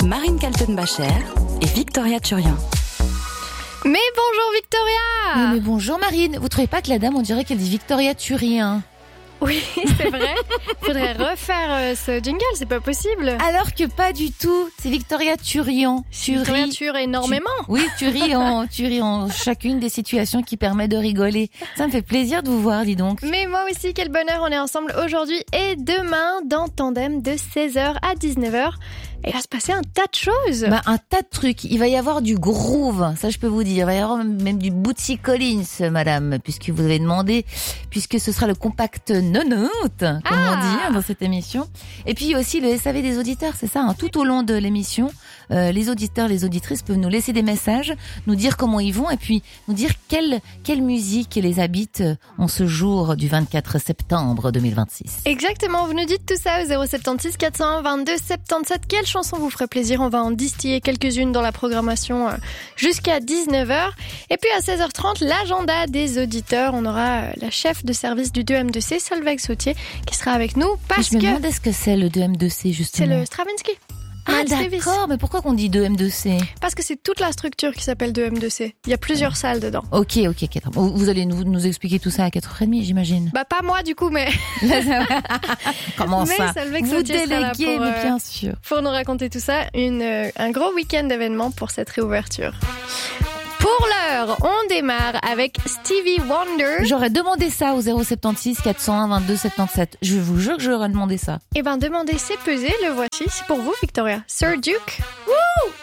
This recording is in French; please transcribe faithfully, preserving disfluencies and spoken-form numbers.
Marine Kaltenbacher et Victoria Turian. Mais bonjour Victoria. Mais, mais bonjour Marine, vous trouvez pas que la dame on dirait qu'elle dit Victoria Turian? Oui, c'est vrai. Faudrait refaire euh, ce jingle, c'est pas possible. Alors que pas du tout, c'est Victoria Turian. Tu Victoria ris- tue énormément. tu- Oui, tu ris en, tu ris en chacune des situations qui permettent de rigoler. Ça me fait plaisir de vous voir, dis donc. Mais moi aussi, quel bonheur, on est ensemble aujourd'hui et demain dans Tandem de seize heures à dix-neuf heures. Et il va se passer un tas de choses. Bah, un tas de trucs. Il va y avoir du groove, ça je peux vous dire. Il va y avoir même du Bootsy Collins, madame, puisque vous avez demandé, puisque ce sera le compact nonote, comme Ah. on dit hein, dans cette émission. Et puis aussi le S A V des auditeurs, c'est ça. Hein, tout au long de l'émission, euh, les auditeurs, les auditrices peuvent nous laisser des messages, nous dire comment ils vont, et puis nous dire quelle quelle musique les habite en ce jour du vingt-quatre septembre deux mille vingt-six. Exactement, vous nous dites tout ça au zéro sept six quatre cent un vingt-deux soixante-dix-sept. Quelle chanson vous ferait plaisir? On va en distiller quelques-unes dans la programmation euh, jusqu'à dix-neuf heures. Et puis à seize heures trente, l'agenda des auditeurs. On aura euh, la chef de service du deux M deux C, Solveig Sautier, qui sera avec nous parce Je me que demandais ce que c'est le deux M deux C c'est justement. le Stravinsky. Ah Miles Davis. d'accord, mais pourquoi qu'on dit deux M deux C? Parce que c'est toute la structure qui s'appelle deux M deux C. Il y a plusieurs salles dedans. Ok, ok, ok. Vous vous allez nous, nous expliquer tout ça à quatre heures trente, j'imagine. Bah pas moi du coup, mais Comment mais ça Solveig Vous Sautier sera là déléguez, pour, mais euh, bien sûr. pour nous raconter tout ça. Une, euh, un gros week-end d'événements pour cette réouverture. Pour l'heure, on démarre avec Stevie Wonder. J'aurais demandé ça au zéro sept six quatre cent un vingt-deux soixante-dix-sept. Je vous jure que j'aurais demandé ça. Eh ben, demandez c'est pesé, le voici. C'est pour vous, Victoria. Sir Duke.